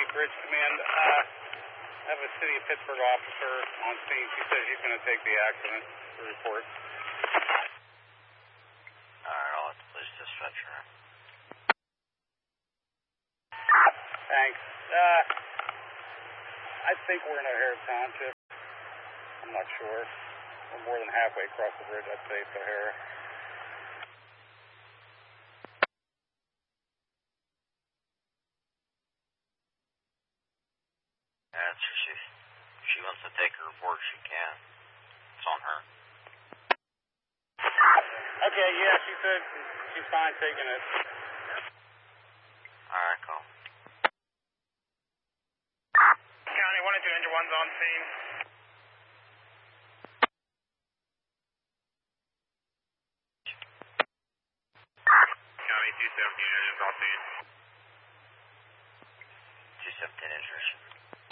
Bridge Command. I have a City of Pittsburgh officer on scene. She says she's going to take the accident report. Alright, I'll let the police dispatcher in. Thanks. I think we're in O'Hara Township. I'm not sure. We're more than halfway across the bridge. I'd say it's O'Hara. Answer, if she wants to take a report, she can. It's on her. Okay, yeah, she said she's fine taking it. Alright, cool. County 1 and 2, engine 1's on scene. County 217, engine's on scene. 217 engineers.